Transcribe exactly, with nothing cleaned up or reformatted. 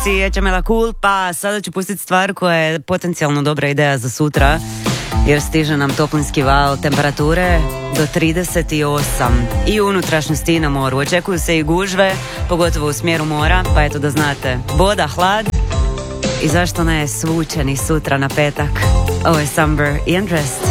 Echa me la culpa. Sada ću pustiti stvar koja je potencijalno dobra ideja za sutra, jer stiže nam toplinski val temperature do trideset osam i u unutrašnjosti na moru. Očekuju se i gužve, pogotovo u smjeru mora, pa eto da znate, voda, hlad i zašto ne svučeni sutra na petak. Ovo je Summer i Undressed.